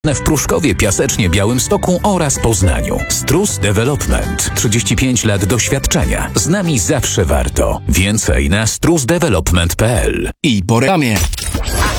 w Pruszkowie, Piasecznie, Białymstoku oraz Poznaniu. Strus Development. 35 lat doświadczenia. Z nami zawsze warto. Więcej na strusdevelopment.pl. I po reklamie.